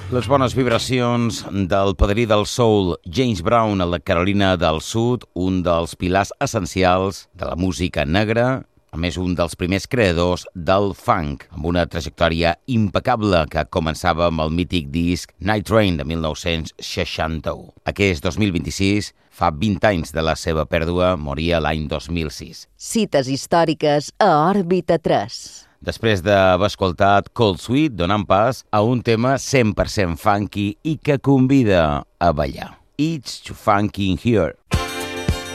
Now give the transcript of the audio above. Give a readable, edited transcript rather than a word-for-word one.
Les bones vibracions del padrí del soul, James Brown, a la Carolina del Sud, un dels pilars essencials de la música negra, a més un dels primers creadors del funk, amb una trajectòria impecable que començava amb el mític disc Night Train de 1961. Aquest 2026, fa 20 anys de la seva pèrdua, moria l'any 2006. Cites històriques a Òrbita 3. Després d'haver escoltat Cold Sweet, donant pas a un tema 100% funky i que convida a ballar. It's too funky in here.